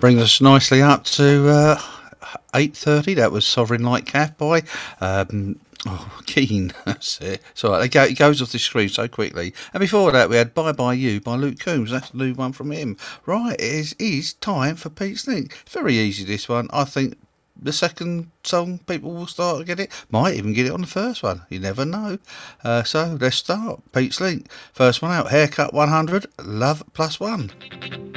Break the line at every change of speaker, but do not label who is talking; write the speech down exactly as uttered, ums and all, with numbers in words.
brings us nicely up to uh, eight thirty. That was Sovereign Light Calf by um, oh, Keane. That's it. So it, go, it goes off the screen so quickly. And before that, we had Bye Bye You by Luke Combs. That's the new one from him. Right, it is, is time for Pete's Link. It's very easy, this one. I think the second song people will start to get it. Might even get it on the first one. You never know. Uh, so let's start. Pete's Link. First one out. Haircut one hundred. Love plus one.